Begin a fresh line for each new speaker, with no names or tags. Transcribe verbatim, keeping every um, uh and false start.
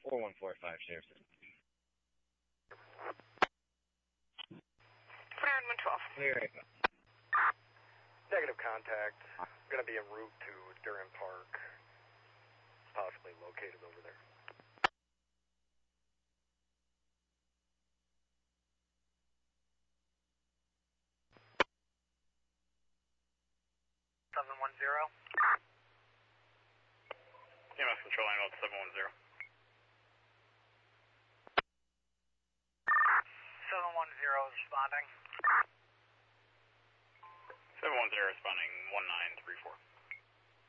four one four five, Sheriff.
Clear one twelve.
Clear.
Negative contact. Going to be en route to Durham Park. Possibly located over there.
seven one zero.
E M S control angle seven one zero.
seven one zero is responding.
seven one zero responding one nine three four.